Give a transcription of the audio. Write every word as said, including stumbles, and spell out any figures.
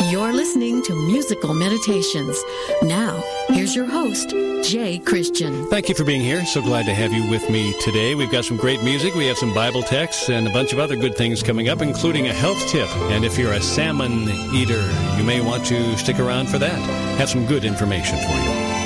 You're listening to Musical Meditations. Now, here's your host, Jay Christian. Thank you for being here. So glad to have you with me today. We've got some great music. We have some Bible texts and a bunch of other good things coming up, including a health tip. And if you're a salmon eater, you may want to stick around for that. Have some good information for you.